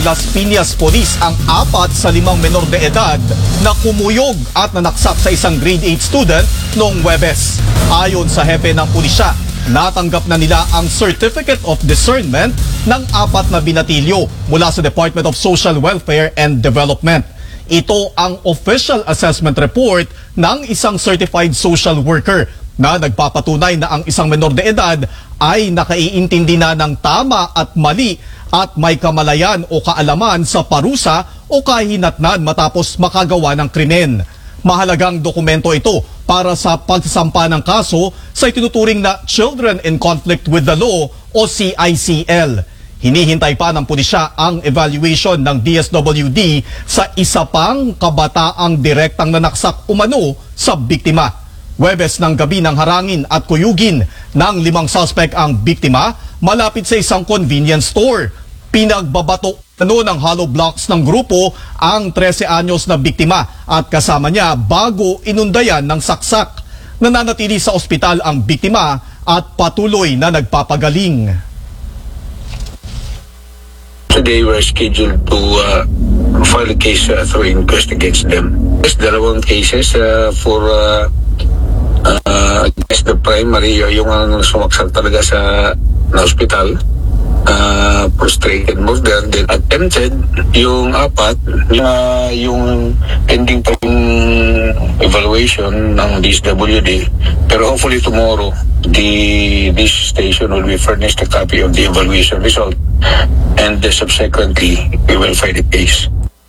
Las Piñas Police ang 4 sa 5 menor de edad na kumuyog at nanaksak sa isang grade 8 student noong Huwebes. Ayon sa hepe ng pulisya, natanggap na nila ang Certificate of Discernment ng 4 na binatilyo mula sa Department of Social Welfare and Development. Ito ang official assessment report ng isang certified social worker na nagpapatunay na ang isang menor de edad ay nakaiintindi na ng tama at mali at may kamalayan o kaalaman sa parusa o kahinatnan matapos makagawa ng krimen. Mahalagang dokumento ito para sa pagsasampa ng kaso sa itinuturing na Children in Conflict with the Law o CICL. Hinihintay pa ng pulisya ang evaluation ng DSWD sa isa pang kabataang direktang nanaksak umano sa biktima. Huwebes ng gabi ng harangin at kuyugin ng 5 suspect ang biktima malapit sa isang convenience store. Pinagbabato ng hollow blocks ng grupo ang 13 anyos na biktima at kasama niya bago inundayan ng saksak. Nananatili sa ospital ang biktima at patuloy na nagpapagaling. Today we're scheduled to file a case through inquest against them. There's dalawang cases for against the primary, yung sumaksak talaga sa hospital, prostrated murder, then attempted yung 4, yung pending pa yung evaluation ng DSWD, pero hopefully tomorrow this station will be furnished a copy of the evaluation result and subsequently we will file the case.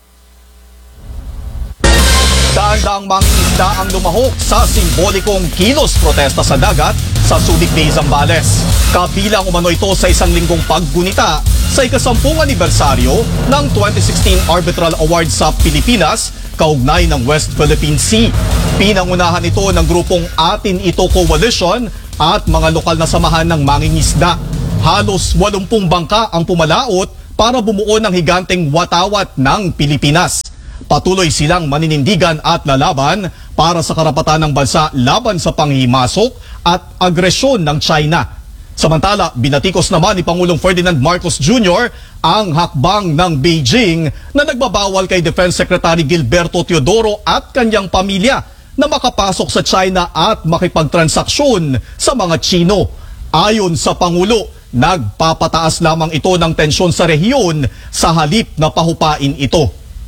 Daang-daang mangingisda ang lumahok sa simbolikong kilos protesta sa dagat sa Subic Bay, Zambales. Kabilang umano ito sa isang linggong paggunita sa ika-10 anibersaryo ng 2016 Arbitral Award sa Pilipinas kaugnay ng West Philippine Sea. Pinangunahan ito ng grupong Atin Ito Coalition at mga lokal na samahan ng mangingisda. Halos 80 bangka ang pumalaot para bumuo ng higanteng watawat ng Pilipinas. Patuloy silang maninindigan at lalaban para sa karapatan ng bansa laban sa panghimasok at agresyon ng China. Samantala, binatikos naman ni Pangulong Ferdinand Marcos Jr. ang hakbang ng Beijing na nagbabawal kay Defense Secretary Gilberto Teodoro at kanyang pamilya na makapasok sa China at makipagtransaksyon sa mga Chino. Ayon sa Pangulo, nagpapataas lamang ito ng tensyon sa rehiyon sa halip na pahupain ito.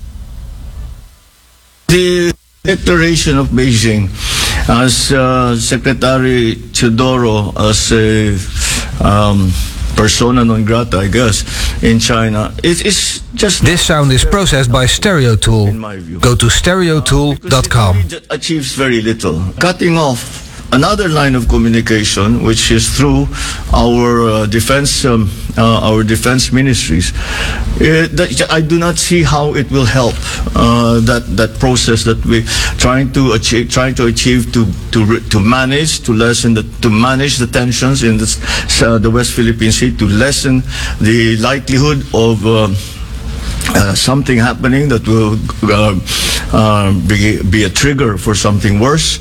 The declaration of Beijing as Secretary Teodoro as a persona non grata, I guess, in China, it is just... This sound is processed by StereoTool. Go to stereotool.com. It achieves very little. Cutting off another line of communication, which is through our defense ministries. I do not see how it will help that process that we trying to achieve to manage the tensions in the West Philippine Sea, to lessen the likelihood of something happening that will be a trigger for something worse.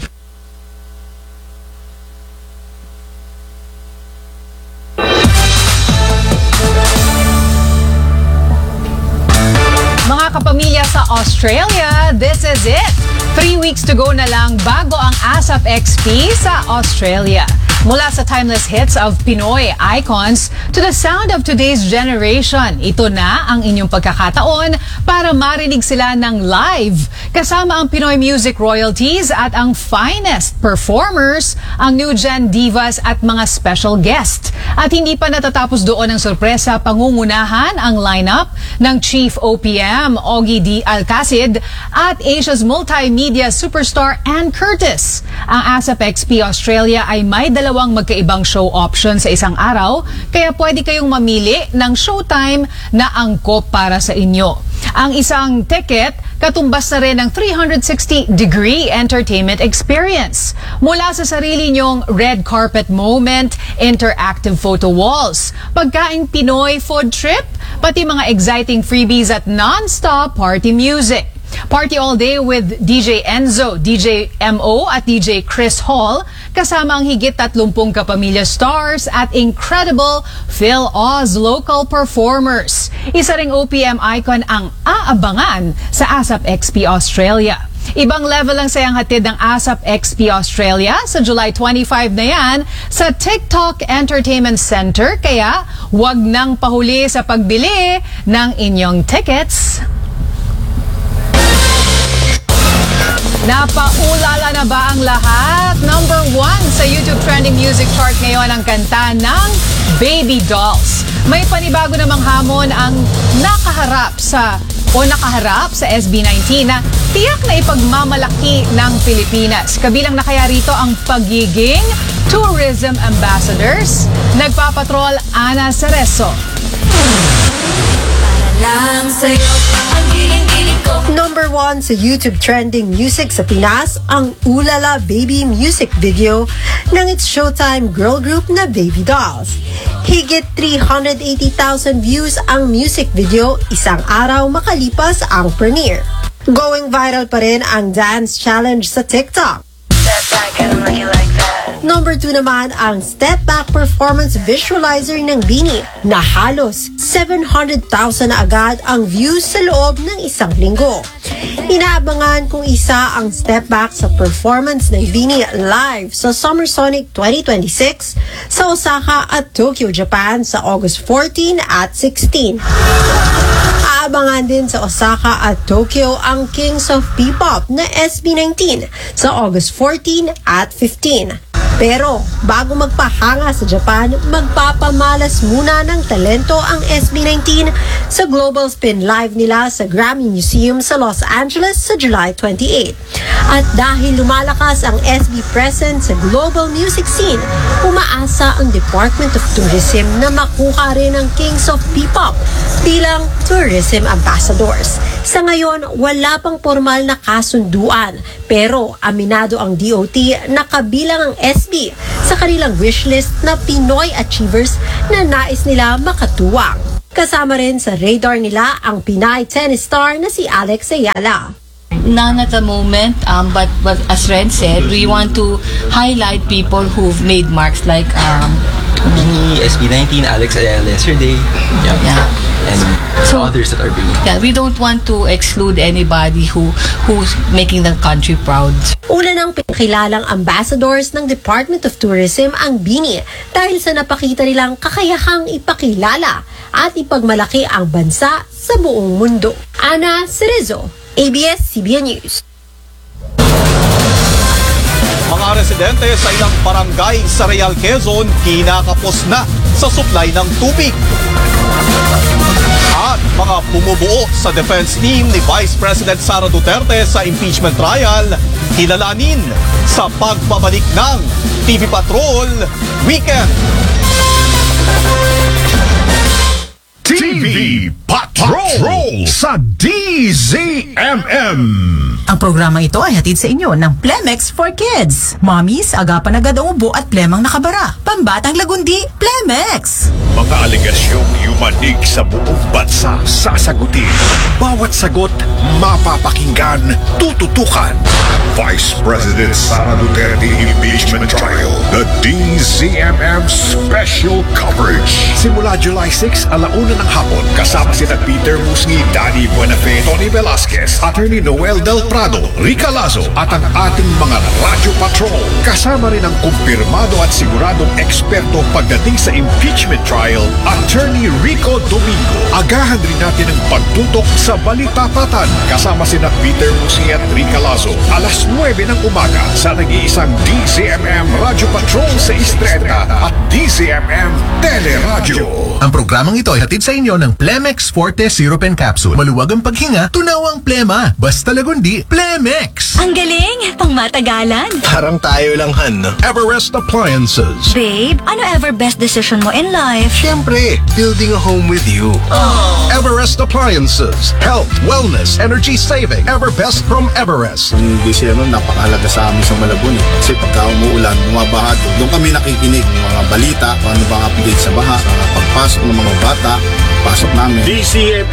Kapamilya sa Australia, this is it! 3 weeks to go na lang bago ang ASAP XP sa Australia. Mula sa timeless hits of Pinoy icons to the sound of today's generation, ito na ang inyong pagkakataon para marinig sila ng live. Kasama ang Pinoy music royalties at ang finest performers, ang new gen divas at mga special guest. At hindi pa natatapos doon ang sorpresa, pangungunahan ang lineup ng Chief OPM, Ogie D. Alcacid at Asia's multimedia superstar Ann Curtis. Ang ASAP XP Australia ay may dalawang magkaibang show option sa isang araw, kaya pwede kayong mamili ng showtime na angkop para sa inyo. Ang isang ticket, katumbas na rin ng 360-degree entertainment experience. Mula sa sarili nyong red carpet moment, interactive photo walls, pagkain Pinoy food trip, pati mga exciting freebies at non-stop party music. Party all day with DJ Enzo, DJ MO at DJ Chris Hall kasama ang higit 30 kapamilya stars at incredible Phil Oz local performers. Isa ring OPM icon ang aabangan sa ASAP XP Australia. Ibang level ang sayang hatid ng ASAP XP Australia sa July 25 na yan sa TikTok Entertainment Center, kaya wag nang pahuli sa pagbili ng inyong tickets. Napaulala na ba ang lahat? Number 1 sa YouTube Trending Music Chart ngayon ang kanta ng Baby Dolls. May panibago namang hamon ang nakaharap sa SB19 na tiyak na ipagmamalaki ng Pilipinas. Kabilang na kaya rito ang pagiging tourism ambassadors. Nagpapatrol Ana Cerezo. Number 1 sa YouTube Trending Music sa Pinas ang Ulala Baby music video ng its Showtime girl group na Baby Dolls. Higit 380,000 views ang music video isang araw makalipas ang premiere. Going viral pa rin ang dance challenge sa TikTok. Number 2 naman ang step back performance visualizer ng BINI na halos 700,000 na agad ang views sa loob ng isang linggo. Inaabangan kung isa ang step back sa performance ng BINI live sa Summer Sonic 2026 sa Osaka at Tokyo, Japan sa August 14 at 16. Aabangan din sa Osaka at Tokyo ang Kings of P-pop na SB19 sa August 14 at 15. Pero bago magpahanga sa Japan, magpapamalas muna ng talento ang SB19 sa Global Spin Live nila sa Grammy Museum sa Los Angeles sa July 28. At dahil lumalakas ang SB presence sa global music scene, umaasa ang Department of Tourism na makuha rin ang Kings of P-pop bilang tourism ambassadors. Sa ngayon, wala pang formal na kasunduan, pero aminado ang DOT na kabilang ang SB sa kanilang wishlist na Pinoy achievers na nais nila makatuwang. Kasama rin sa radar nila ang Pinay tennis star na si Alex Ayala. None at the moment, but as Red said, we want to highlight people who've made marks like Mini, SB19, Alex Ayala yesterday. yeah. And So- others that are bringing. Yeah, we don't want to exclude anybody who's making the country proud. Una ng pinkilalang ambassadors ng Department of Tourism ang BINI dahil sa napakita nilang kakayahang ipakilala at ipagmalaki ang bansa sa buong mundo. Ana Cerezo, ABS-CBN News. Mga residente sa ilang barangay sa Real Quezon kinakapos na sa supply ng tubig. At mga bumubuo sa defense team ni Vice President Sara Duterte sa impeachment trial, kilalanin sa pagbabalik ng TV Patrol Weekend. TV Patrol sa DZMM. Ang programang ito ay hatid sa inyo ng Plemex for Kids. Mommies, agapan agad ang ubo at plemang nakabara. Pambatang lagundi, Plemex! Mga aligasyong yumanig sa buong bansa sasagutin. Bawat sagot mapapakinggan, tututukan. Vice President Sara Duterte Impeachment Trial. The DZMM Special Coverage. Simula July 6, alauna ng hapon. Kasama sina Peter Musni, Danny Buenafe, Tony Velasquez, Attorney Noel Del Prado, Rica Lazo, at ang ating mga Radio Patrol. Kasama rin ang kumpirmado at siguradong eksperto pagdating sa impeachment trial, Attorney Rico Domingo. Agahan rin natin ang pagtutok sa Balitapatan. Kasama sina Peter Musni at Rica Lazo. Alas 9 ng umaga sa nag-iisang DZMM Radio Patrol sa Istreta at DZMM Teleradyo. Ang programang ito ay hatid sa inyo ng Plemex Forte Syrup and Capsule. Maluwag ang paghinga, tunaw ang plema. Basta lagundi, Plemex! Ang galing! Pang matagalan! Parang tayo lang, Han. Everest Appliances. Babe, ano ever best decision mo in life? Siyempre, building a home with you. Everest Appliances. Health, wellness, energy saving. Everbest from Everest. Ang December, napakahalaga sa amin sa Malabon. Kasi pagka umuulan, bumabaha doon kami nakikinig ng mga balita, kung ano bang update sa baha, pagpasok ng mga bata, pasok namin. DZMM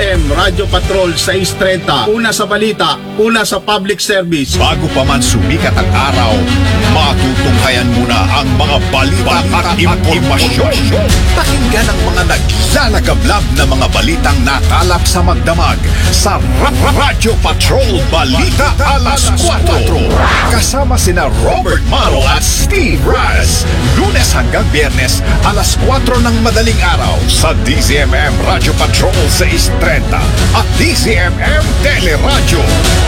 DZMM Radio Patrol 630. Una sa balita, una sa public service. Bago pa man sumikat ang araw, matutunghayan muna ang mga balita at impormasyon. Pakinggan ang mga naglalagablab na mga balitang nakalap sa magdamag sa Radio Patrol Balita Alas 4. Kasama sina Robert Maro at Steve Raz. Lunes hanggang Biyernes, alas 4 ng madaling araw sa DZMM Radio Patrol 630 at DZMM Teleradyo.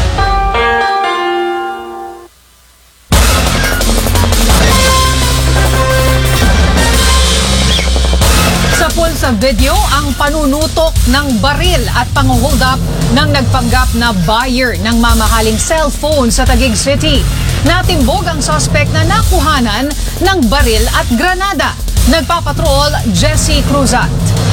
Sa video ang panunutok ng baril at pang-hold up ng nagpanggap na buyer ng mamahaling cellphone sa Taguig City. Natimbog ang suspect na nakuhanan ng baril at granada. Nagpapatrol, Jesse Cruzat.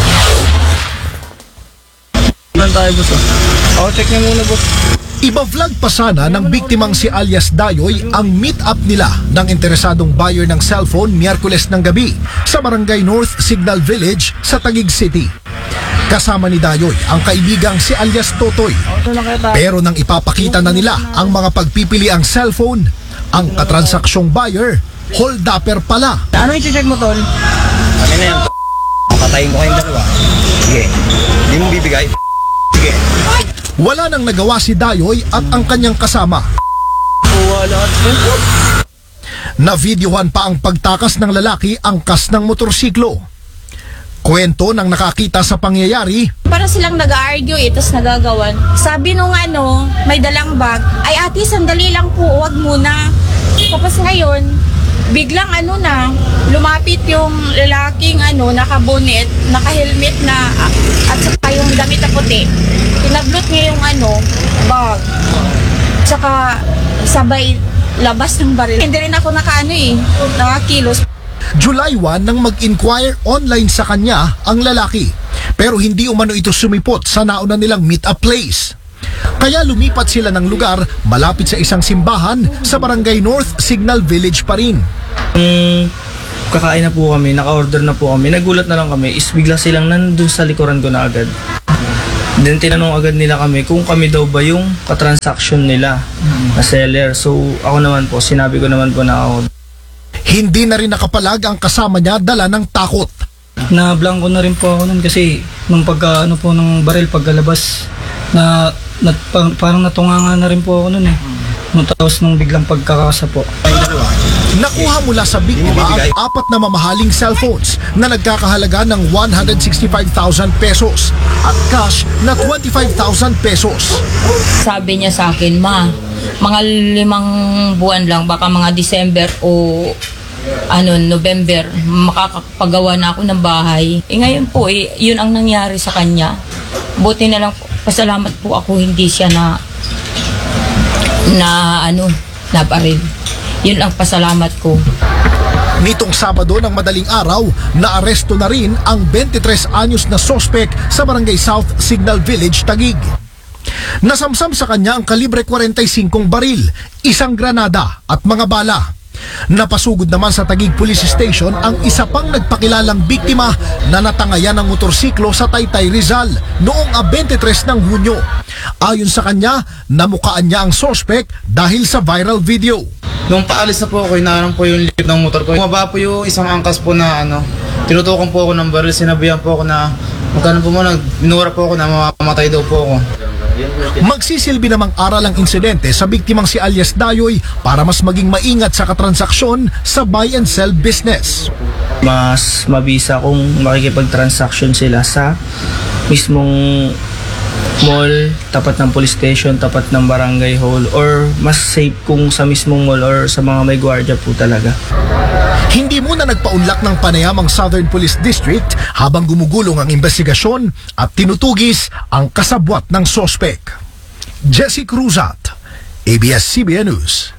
Check niya muna, boss. Iba-vlog pa sana ng biktimang si alias Dayoy ang meet-up nila ng interesadong buyer ng cellphone Miyerkules ng gabi sa Barangay North Signal Village sa Taguig City. Kasama ni Dayoy ang kaibigang si alias Totoy. Pero nang ipapakita na nila ang mga pagpipili ang cellphone, ang katransakyong buyer, hold-upper pala. Ano yung check mo, tol? Ano na yan? Patayin ko kayong dalawa. Sige. Hindi mo bibigay. Sige. Wala nang nagawa si Dayoy at ang kanyang kasama. Na-videohan pa ang pagtakas ng lalaki angkas ng motorsiklo. Kwento ng nakakita sa pangyayari. Para silang nag-argue, tapos nagagawan. Sabi nung may dalang bag, ay ate, sandali lang po, wag muna. Tapos ngayon, biglang lumapit yung lalaking naka-bonnet, naka-helmet na, at saka yung damit na puti. Pinaglot niya yung bag. Tsaka sabay labas ng baril. Hindi rin ako nakakilos. July 1 nang mag-inquire online sa kanya ang lalaki. Pero hindi umano ito sumipot sa nauna nilang meet-up place. Kaya lumipat sila ng lugar malapit sa isang simbahan sa Barangay North Signal Village pa rin. Kakain na po kami, naka-order na po kami. Nagulat na lang kami, bigla silang nandun sa likuran ko na agad. Then tinanong agad nila kami kung kami daw ba yung katransaction nila na seller. So ako naman po, sinabi ko naman po na ako. Hindi na rin nakapalag ang kasama niya dala ng takot. Na-blanco na rin po ako nun kasi nung ng baril pagkalabas parang natunganga na rin po ako nun . Tapos nung biglang pagkakasa po. Nakuha mula sa biktima ang 4 na mamahaling cellphones na nagkakahalaga ng 165,000 pesos at cash na 25,000 pesos. Sabi niya sa akin, ma, mga 5 buwan lang, baka mga December o November, makakapagawa na ako ng bahay. Ngayon po, yun ang nangyari sa kanya. Buti na lang, pasalamat po ako, hindi siya na baril. Yun ang pasalamat ko. Nitong Sabado ng madaling araw, naaresto na rin ang 23 anyos na sospek sa Barangay South Signal Village, Taguig. Nasamsam sa kanya ang kalibre 45 baril, isang granada at mga bala. Napasugod naman sa Taguig Police Station ang isa pang nagpakilalang biktima na natangayan ng motorsiklo sa Taytay, Rizal noong 23 ng Hunyo. Ayon sa kanya, namukaan niya ang sospek dahil sa viral video. Nung paalis na po ako, inaanong po yung lift ng motor ko. Bumaba po yung isang angkas po na tinutukan po ako ng baril. Sinabihan po ako na magkano po muna, minura po ako na mamamatay daw po ako. Magsisilbi namang aral ang insidente sa biktimang si alias Dayoy para mas maging maingat sa katransaksyon sa buy and sell business. Mas mabisa kung makikipag-transaction sila sa mismong mall, tapat ng police station, tapat ng barangay hall, or mas safe kung sa mismong mall or sa mga may gwardiya po talaga. Hindi muna nagpaunlak ng panayam ang Southern Police District habang gumugulong ang investigasyon at tinutugis ang kasabwat ng sospek. Jesse Cruzat, ABS-CBN News.